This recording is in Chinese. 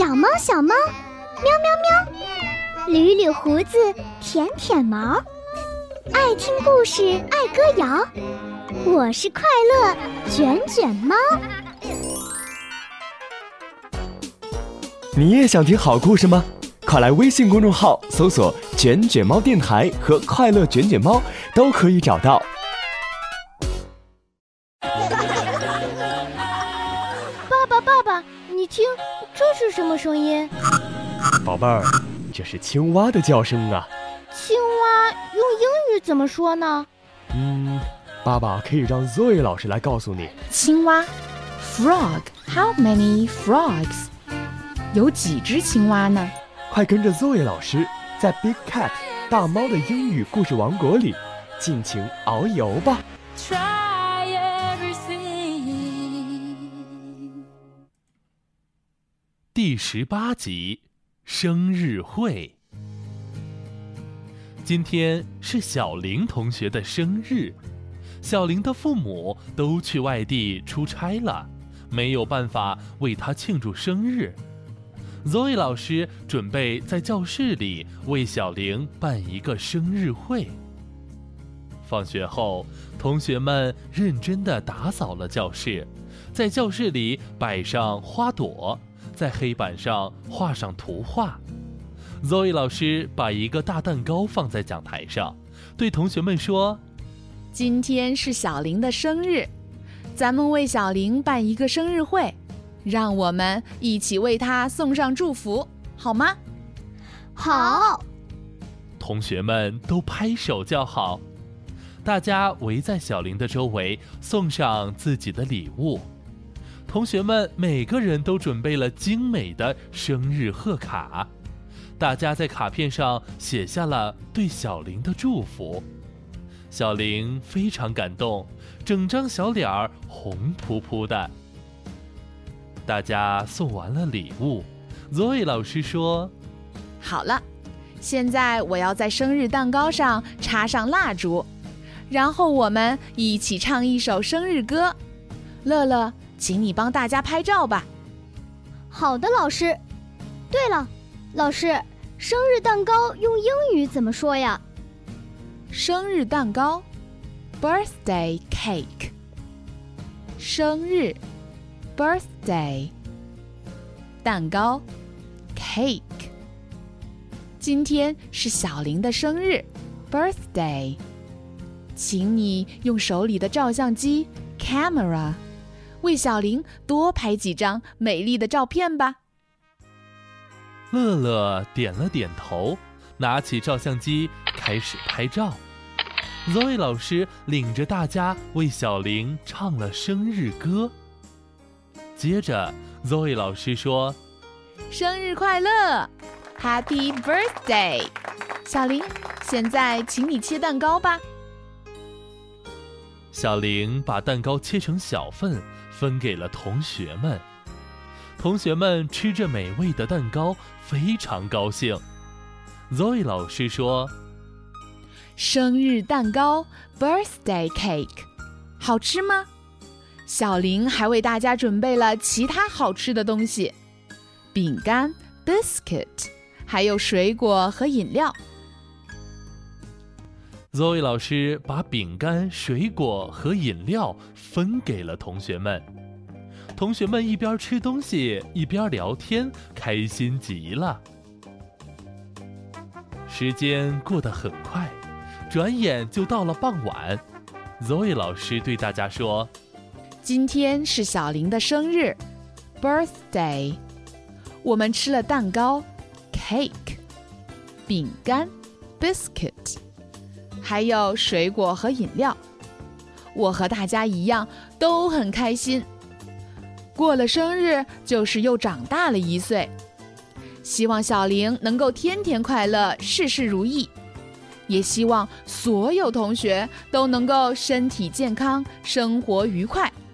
小猫小猫，喵喵喵，捋捋胡子，舔舔毛，爱听故事，爱歌谣，我是快乐卷卷猫。 你也想听好故事吗？快来微信公众号搜索卷卷猫电台和快乐卷卷猫，都可以找到。 爸爸，你听，这是什么声音？ 宝贝儿，这是青蛙的叫声啊。 青蛙用英语怎么说呢？ 爸爸可以让 Zoe 老师来告诉你。 青蛙 Frog. How many frogs? 有几只青蛙呢？ 快跟着 Zoe 老师在 Big Cat 大猫的英语故事王国里尽情遨游吧。 第18集，生日会。今天是小林同学的生日，小林的父母都去外地出差了，没有办法为他庆祝生日。Zoe 老师准备在教室里为小林办一个生日会。放学后，同学们认真地打扫了教室，在教室里摆上花朵，在黑板上画上图画。Zoe 老师把一个大蛋糕放在讲台上，对同学们说： 今天是小林的生日，咱们为小林办一个生日会，让我们一起为他送上祝福，好吗？ 好。 同学们都拍手叫好，大家围在小林的周围，送上自己的礼物。同学们每个人都准备了精美的生日贺卡，大家在卡片上写下了对小林的祝福。小林非常感动，整张小脸儿红扑扑的。大家送完了礼物， Zoe 老师说： 好了，现在我要在生日蛋糕上插上蜡烛，然后我们一起唱一首生日歌。乐乐，请你帮大家拍照吧。 好的，老师。对了，老师，生日蛋糕用英语怎么说呀？ 生日蛋糕 Birthday cake. 生日 Birthday. 蛋糕 Cake. 今天是小林的生日 Birthday. 请你用手里的照相机 Camera为小林多拍几张美丽的照片吧。 乐乐点了点头，拿起照相机开始拍照。Zoe 老师领着大家为小林唱了生日歌。接着 Zoe 老师说： 生日快乐 Happy Birthday。 小林，现在请你切蛋糕吧。 小林把蛋糕切成小份，分给了同学们。同学们吃着美味的蛋糕，非常高兴。Zoe 老师说： 生日蛋糕 Birthday Cake 好吃吗？小林还为大家准备了其他好吃的东西，饼干 Biscuit， 还有水果和饮料。 Zoe 老师把饼干、水果和饮料分给了同学们。同学们一边吃东西一边聊天，开心极了。时间过得很快，转眼就到了傍晚。Zoe 老师对大家说： 今天是小林的生日 Birthday。 我们吃了蛋糕 Cake， 饼干 Biscuit， 还有水果和饮料。我和大家一样都很开心。过了生日就是又长大了1岁，希望小林能够天天快乐，事事如意，也希望所有同学都能够身体健康，生活愉快。